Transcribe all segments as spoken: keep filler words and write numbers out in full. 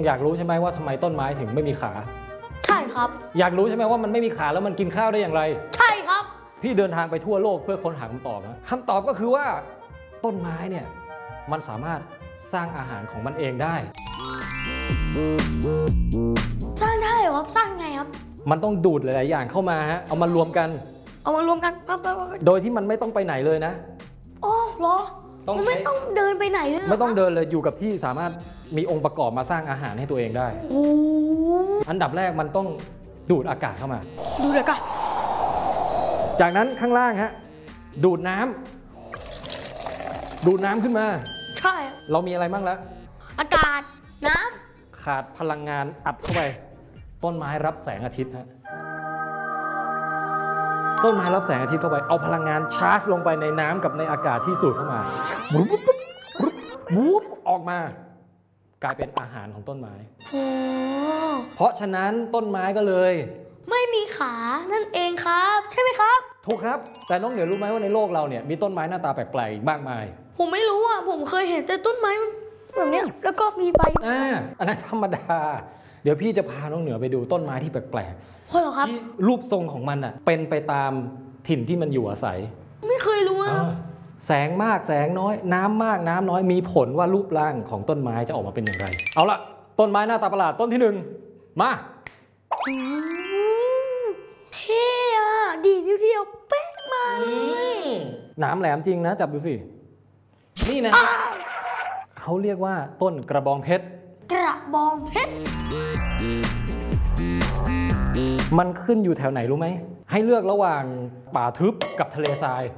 อยากรู้ใช่ไหมว่าทำไมต้นไม้ถึงไม่มีขาใช่ครับอยากรู้ใช่ไหมว่ามันไม่มีขาแล้วมันกินข้าวได้อย่างไรใช่ครับพี่เดินทางไปทั่วโลกเพื่อค้นหาคำตอบนะคำตอบก็คือว่าต้นไม้เนี่ยมันสามารถสร้างอาหารของมันเองได้สร้างได้เหรอครับสร้างไงครับมันต้องดูดหลายๆอย่างเข้ามาฮะเอามารวมกันเอามารวมกันปั๊บปั๊บโดยที่มันไม่ต้องไปไหนเลยนะโอ้เหรอมันไม่ต้องเดินไปไหนเลยไม่ต้องเดินเลยอยู่กับที่สามารถมีองค์ประกอบมาสร้างอาหารให้ตัวเองได้โอ้อันดับแรกมันต้องดูดอากาศเข้ามาดูดอากาศจากนั้นข้างล่างฮะดูดน้ำดูดน้ำขึ้นมาใช่เรามีอะไรบ้างแล้วอากาศน้ำขาดพลังงานอัดเข้าไปต้นไม้รับแสงอาทิตย์ฮะต้นไม้รับแสงอาทิตย์เข้าไปเอาพลังงานชาร์จลงไปในน้ำกับในอากาศที่สูดเข้ามาบุ๊บบุ๊บบุ๊บออกมากลายเป็นอาหารของต้นไม้โอ้เพราะฉะนั้นต้นไม้ก็เลยไม่มีขานั่นเองครับใช่ไหมครับถูกครับแต่น้องเหนือรู้ไหมว่าในโลกเราเนี่ยมีต้นไม้หน้าตาแปลกๆอีกมากมายผมไม่รู้อ่ะผมเคยเห็นแต่ต้นไม้แบบนี้แล้วก็มีใบอ่าอันนั้นธรรมดาเดี๋ยวพี่จะพาน้องเหนือไปดูต้นไม้ที่แปลกๆเหรอครับที่รูปทรงของมันอ่ะเป็นไปตามถิ่นที่มันอยู่อาศัยไม่เคยรู้อ่ะแสงมากแสงน้อยน้ำมากน้ำน้อยมีผลว่ารูปร่างของต้นไม้จะออกมาเป็นอย่างไรเอาละต้นไม้หน้าตาประหลาดต้นที่หนึ่งมาเท่อะดีเดียวเป๊ะมาเลยหนามแหลมจริงนะจับดูสินี่นะเขาเรียกว่าต้นกระบองเพชรกระบองเพชรมันขึ้นอยู่แถวไหนรู้ไหมให้เลือกระหว่างป่าทึบกับทะเลทราย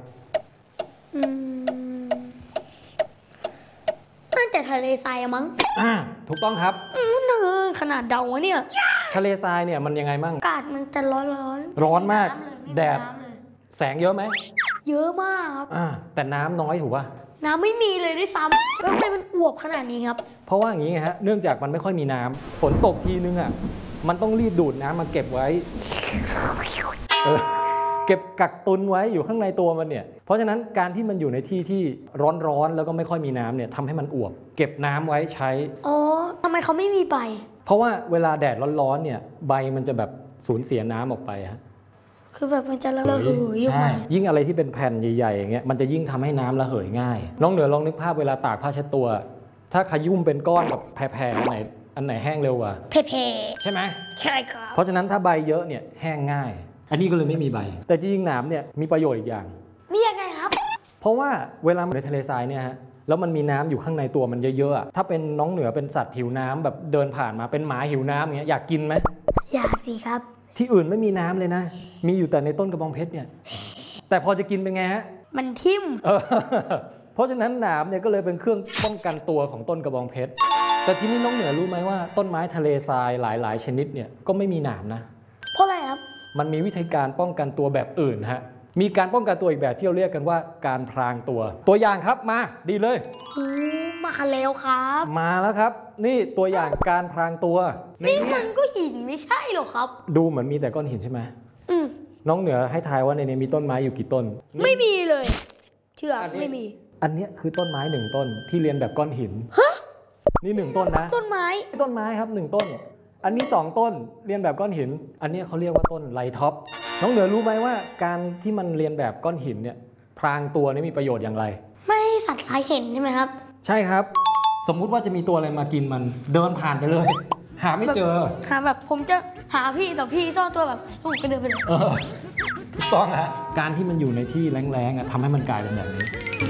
น่าจะทะเลทรายมั้งอ่าถูกต้องครับเออขนาดเดาวะเนี่ยทะเลทรายเนี่ยมันยังไงมั่งอากาศมันจะร้อนร้อนร้อนมากแดดแสงเยอะไหมเยอะมากครับอ่าแต่น้ำน้อยถูกป่ะน้ำไม่มีเลยด้วยซ้ำแล้วทำไมมันอวบขนาดนี้ครับเพราะว่าอย่างนี้ฮะเนื่องจากมันไม่ค่อยมีน้ำฝนตกทีนึงอ่ะมันต้องรีบดูดน้ำมาเก็บไว้เออเก็บกักตุนไว้อยู่ข้างในตัวมันเนี่ยเพราะฉะนั้นการที่มันอยู่ในที่ที่ร้อนๆแล้วก็ไม่ค่อยมีน้ำเนี่ยทำให้มันอวบเก็บน้ำไว้ใช้อ๋อทำไมเขาไม่มีใบเพราะว่าเวลาแดดร้อนๆเนี่ยใบมันจะแบบสูญเสียน้ำออกไปฮะคือแบบมันจะระเหยใช่ยิ่งอะไรที่เป็นแผ่นใหญ่ๆอย่างเงี้ยมันจะยิ่งทำให้น้ำระเหยง่ายน้องเหนือลองนึกภาพเวลาตากผ้าเช็ดตัวถ้าขยุ่มเป็นก้อนแบบแผ่ๆอันไหนอันไหนแห้งเร็วกว่าแผ่ใช่ไหมใช่ครับเพราะฉะนั้นถ้าใบเยอะเนี่ยแห้งง่ายอันนี้ก็เลยไม่มีใบแต่จริงๆหนามเนี่ยมีประโยชน์อีกอย่างมียังไงครับเพราะว่าเวลาในทะเลทรายเนี่ยฮะแล้วมันมีน้ำอยู่ข้างในตัวมันเยอะๆถ้าเป็นน้องเหนือเป็นสัตว์หิวน้ำแบบเดินผ่านมาเป็นหมาหิวน้ำอย่างเงี้ยอยากกินไหมอยากสิครับที่อื่นไม่มีน้ำเลยนะมีอยู่แต่ในต้นกระบองเพชรเนี่ยแต่พอจะกินเป็นไงฮะมันทิ่มเพราะฉะนั้นหนามเนี่ยก็เลยเป็นเครื่องป้องกันตัวของต้นกระบองเพชรแต่ที่นี่น้องเหนือรู้ไหมว่าต้นไม้ทะเลทรายหลายๆชนิดเนี่ยก็ไม่มีหนามนะเพราะอะไรครับมันมีวิธีการป้องกันตัวแบบอื่นฮะมีการป้องกันตัวอีกแบบที่เราเรียกกันว่าการพรางตัวตัวอย่างครับมาดีเลยมาแล้วครับมาแล้วครับนี่ตัวอย่างการพรางตัวนี่มันก็หินไม่ใช่หรอครับดูเหมือนมีแต่ก้อนหินใช่ไหมอืมน้องเหนือให้ทายว่าในนี้มีต้นไม้อยู่กี่ต้นไม่มีเลยเชื่อไม่มีอันนี้คือต้นไม้หนึ่งต้นที่เรียนแบบก้อนหินฮะนี่หนึ่งต้นนะต้นไม้ต้นไม้ครับหนึ่งต้นอันนี้สองต้นเรียนแบบก้อนหินอันนี้เขาเรียกว่าต้นไลท็อปน้องเหนือรู้ไหมว่าการที่มันเรียนแบบก้อนหินเนี่ยพรางตัวนี่มีประโยชน์อย่างไรไม่สัตว์ร้ายเห็นใช่ไหมครับใช่ครับสมมุติว่าจะมีตัวอะไรมากินมันเดินผ่านไปเลยหาไม่เจอหาแบบผมจะหาพี่แต่พี่ซ่อนตัวแบบผมก็เดินไปเลยถูกต้องฮะการที่มันอยู่ในที่แล้งๆทำให้มันกลายเป็นแบบนี้